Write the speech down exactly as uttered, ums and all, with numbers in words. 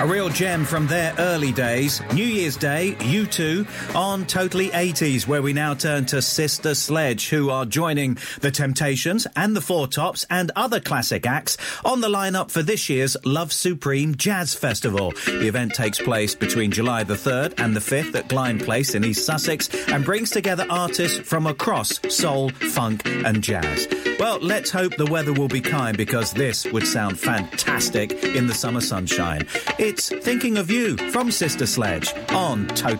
A real gem from their early days. New Year's Day, U two, on Totally eighties, where we now turn to Sister Sledge, who are joining The Temptations and the Four Tops and other classic acts on the lineup for this year's Love Supreme Jazz Festival. The event takes place between July the third and the fifth at Glynde Place in East Sussex and brings together artists from across soul, funk and jazz. Well, let's hope the weather will be kind, because this would sound fantastic in the summer sunshine. It's Thinking of You from Sister Sledge on Totally